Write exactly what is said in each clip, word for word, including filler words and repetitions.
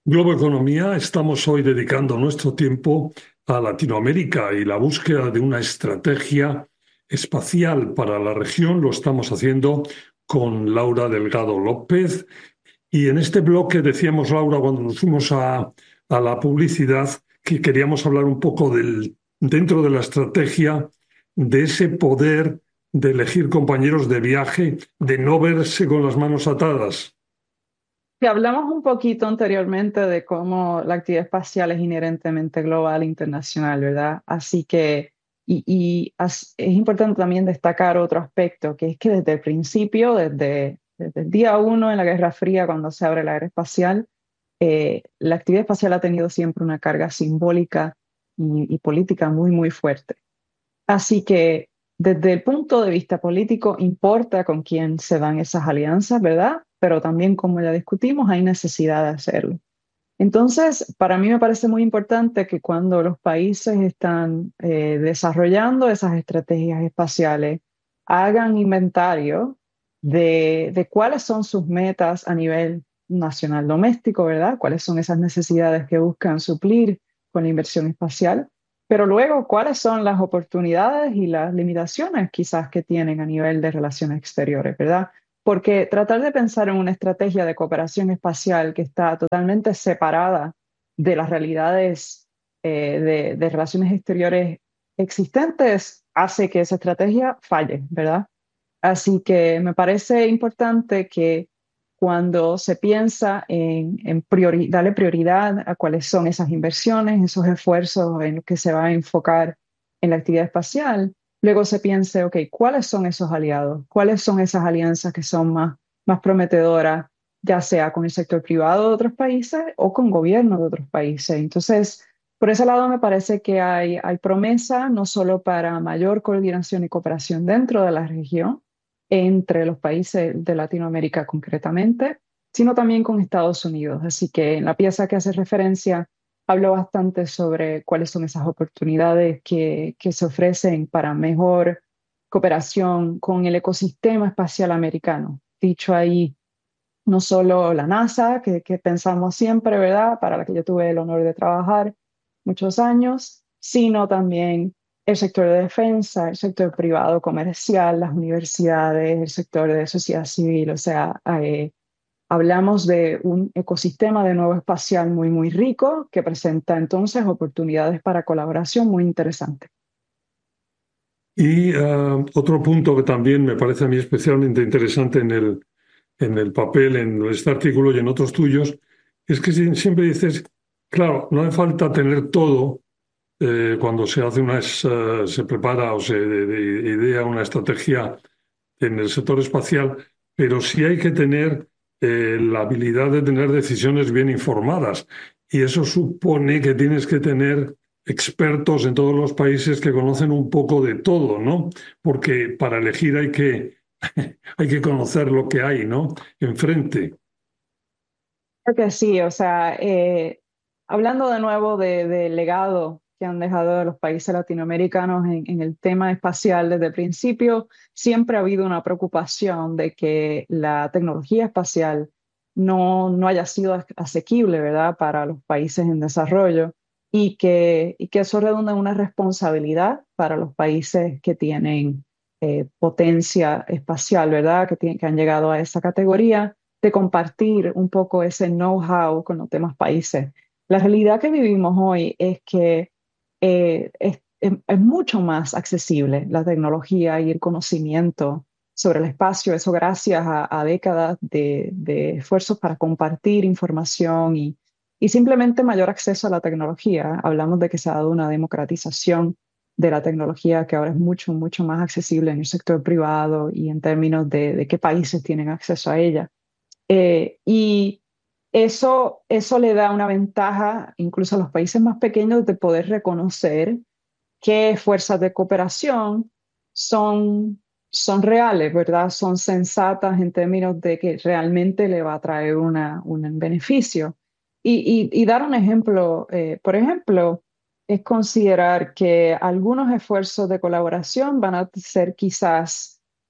Globo Economía, estamos hoy dedicando nuestro tiempo a Latinoamérica y la búsqueda de una estrategia espacial para la región. Lo estamos haciendo con Laura Delgado López. Y en este bloque decíamos, Laura, cuando nos fuimos a, a la publicidad, que queríamos hablar un poco del, dentro de la estrategia, de ese poder de elegir compañeros de viaje, de no verse con las manos atadas. Si hablamos un poquito anteriormente de cómo la actividad espacial es inherentemente global e internacional, ¿verdad? Así que, y, y as- es importante también destacar otro aspecto, que es que desde el principio, desde, desde el día uno en la Guerra Fría, cuando se abre la era espacial, eh, la actividad espacial ha tenido siempre una carga simbólica y, y política muy, muy fuerte. Así que desde el punto de vista político importa con quién se dan esas alianzas, ¿verdad? Pero también, como ya discutimos, hay necesidad de hacerlo. Entonces, para mí me parece muy importante que cuando los países están eh, desarrollando esas estrategias espaciales, hagan inventario de, de cuáles son sus metas a nivel nacional doméstico, ¿verdad? Cuáles son esas necesidades que buscan suplir con la inversión espacial, pero luego cuáles son las oportunidades y las limitaciones quizás que tienen a nivel de relaciones exteriores, ¿verdad? Porque tratar de pensar en una estrategia de cooperación espacial que está totalmente separada de las realidades eh, de, de relaciones exteriores existentes hace que esa estrategia falle, ¿verdad? Así que me parece importante que cuando se piensa en, en priori- darle prioridad a cuáles son esas inversiones, esos esfuerzos en los que se va a enfocar en la actividad espacial, luego se piense, ok, ¿cuáles son esos aliados? ¿Cuáles son esas alianzas que son más, más prometedoras, ya sea con el sector privado de otros países o con gobiernos de otros países? Entonces, por ese lado me parece que hay, hay promesa no solo para mayor coordinación y cooperación dentro de la región, entre los países de Latinoamérica concretamente, sino también con Estados Unidos. Así que en la pieza que hace referencia hablo bastante sobre cuáles son esas oportunidades que, que se ofrecen para mejor cooperación con el ecosistema espacial americano. Dicho ahí, no solo la NASA, que, que pensamos siempre, ¿verdad? Para la que yo tuve el honor de trabajar muchos años, sino también el sector de defensa, el sector privado comercial, las universidades, el sector de sociedad civil. O sea, eh, hablamos de un ecosistema de nuevo espacial muy, muy rico que presenta entonces oportunidades para colaboración muy interesantes. Y ah, otro punto que también me parece a mí especialmente interesante en el, en el papel, en este artículo y en otros tuyos, es que si- siempre dices, claro, no hace falta tener todo eh, cuando se hace una, es- eh, se prepara o se de- de- idea una estrategia en el sector espacial, pero sí hay que tener eh, la habilidad de tener decisiones bien informadas. Y eso supone que tienes que tener expertos en todos los países que conocen un poco de todo, ¿no? Porque para elegir hay que, hay que conocer lo que hay, ¿no? Enfrente. Creo que sí, o sea, eh, hablando de nuevo de, del legado que han dejado los países latinoamericanos en, en el tema espacial desde el principio, siempre ha habido una preocupación de que la tecnología espacial no, no haya sido as- asequible, ¿verdad?, para los países en desarrollo y que, y que eso redunda en una responsabilidad para los países que tienen eh, potencia espacial, ¿verdad?, que, tienen- que han llegado a esa categoría de compartir un poco ese know-how con los demás países. La realidad que vivimos hoy es que eh, es, es- es mucho más accesible la tecnología y el conocimiento sobre el espacio, eso gracias a, a décadas de, de esfuerzos para compartir información y, y simplemente mayor acceso a la tecnología. Hablamos de que se ha dado una democratización de la tecnología que ahora es mucho, mucho más accesible en el sector privado y en términos de, de qué países tienen acceso a ella. Eh, y eso, eso le da una ventaja incluso a los países más pequeños de poder reconocer qué fuerzas de cooperación son, son reales, ¿verdad? Son sensatas en términos de que realmente le va a traer una, un beneficio. Y, y- y dar un ejemplo, eh, por ejemplo, es considerar que algunos esfuerzos de colaboración van a ser quizás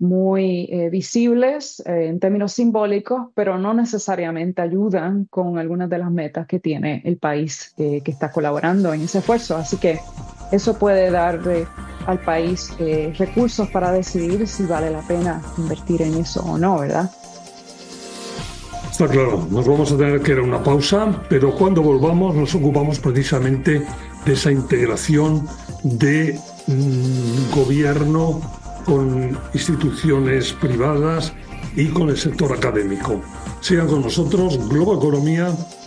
muy eh, visibles eh, en términos simbólicos, pero no necesariamente ayudan con algunas de las metas que tiene el país eh, que está colaborando en ese esfuerzo. Así que eso puede darle al país eh, recursos para decidir si vale la pena invertir en eso o no, ¿verdad? Está claro, nos vamos a tener que ir a una pausa, pero cuando volvamos nos ocupamos precisamente de esa integración de mmm, gobierno con instituciones privadas y con el sector académico. Sigan con nosotros, Globo Economía